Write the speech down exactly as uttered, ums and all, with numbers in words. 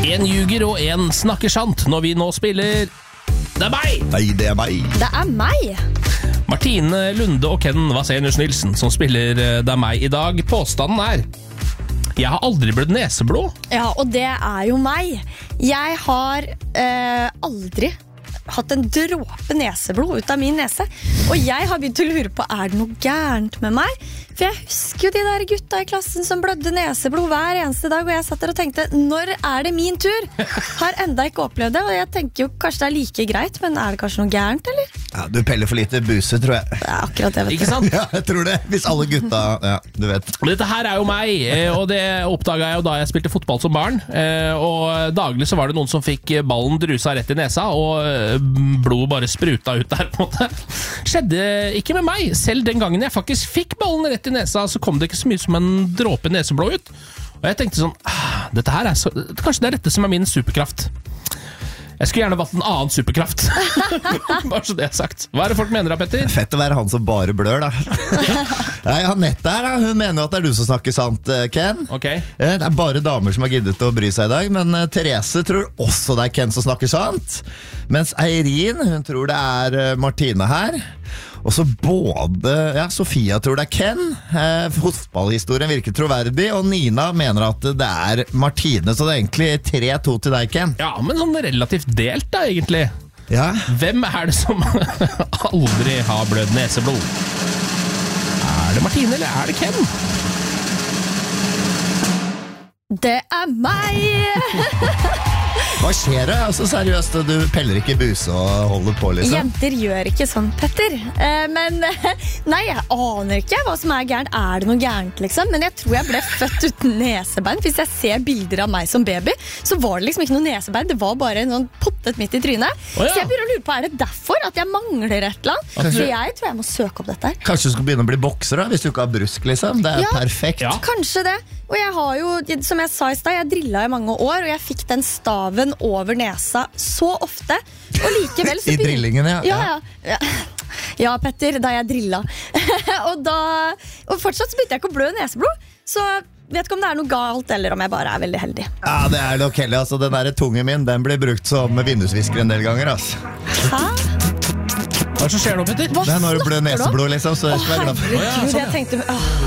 En ljuger og en snakker sant når vi nå spiller Det er meg! Nei, det er meg. Det er meg. Martine Lunde og Ken Vasenius Nilsen som spiller Det er meg i dag. Påstanden er jeg har aldri blødd neseblod. Ja, og det er jo meg. Jeg har eh, aldri hatt en dråpe neseblod ut av min nese. Og jeg har begynt å lure på, er det noe gærent med meg? For jeg husker jo de der gutta i klassen som blødde neseblod hver eneste dag, og jeg satt der og tenkte, når er det min tur? Har enda ikke opplevd det, og jeg tenker jo kanskje det er like greit, men er det kanskje noe gærent, eller? Ja, du peller for lite buse, tror jeg. Det er akkurat det, vet du. Ikke sant? Ja, jeg tror det. Hvis alle gutta, ja, du vet. Dette her er jo meg, og det oppdaget jeg jo da jeg spilte fotball som barn. Og daglig så var det noen som fikk ballen drusa rett i nesa, og blodet bare spruta ut der på en måte. Skjedde ikke med meg. Selv den gangen jeg faktisk fikk ballen rett i nesa, så kom det ikke så mye som en dråpe neseblod ut. Og jeg tenkte sånn, ah, dette her er så, kanskje det er dette som er min superkraft. Jeg skulle gjerne valgt en annen superkraft. Bare så det er sagt. Hva er det folk mener da, Petter? Fett å være han som bare blør, da. Nei, Annette her, da. Hun mener jo at det er du som snakker sant, Ken. Ok. Det er bare damer som har giddet å bry seg i dag, men Therese tror også det er Ken som snakker sant. Mens Eirin, hun tror det er Martine her. Og så både, ja, Sofia tror det er Ken. eh, Fotballhistorien virker troverdig. Og Nina mener at det er Martine. Så det er egentlig tre to til deg, Ken. Ja, men sånn relativt delt da, egentlig. Ja, Hvem er det som aldri har blødd neseblod? Er det Martine, eller er det Ken? Det er meg! hva skjer det? Altså, seriøst, du peller ikke buse og holder på, liksom. Jenter gjør ikke sånn, Petter. Eh, men nei, jeg aner ikke hva som er gærent. Er det noe gærent, liksom? Men jeg tror jeg ble født uten nesebein. Hvis jeg ser bilder av meg som baby, så var det liksom ikke noe nesebein. Det var bare en sånn pottet midt i trynet. Å, ja. Så jeg begynner å lure på, er det derfor at jeg mangler et eller annet? At du- Så jeg tror jeg må søke opp dette her. Kanskje du skal begynne å bli bokser, da, hvis du ikke har brusk, liksom. Det er Ja. perfekt. Ja. Kanskje det. Og jeg har jo, som jeg sa i sted, jeg drillet i mange år, og jeg fikk den staven over nesa så ofte. Og likevel så I begyn- drillingen, ja. Ja, ja. ja. Ja, Petter, da jeg drillet. og, da, og fortsatt så begynte jeg ikke å blø neseblod. Så vet ikke om det er noe galt, eller om jeg bare er veldig heldig. Ja, det er nok heldig. Altså, den der tungen min, den blir brukt som vindusvisker en del ganger, altså. Hæ? Hva er det som skjer nå, Petter? Hva Det er når du blør snakker du om? neseblod, liksom, så jeg Å, skal være glad for. herregud, Å, ja, sånn, ja. jeg tenkte åh.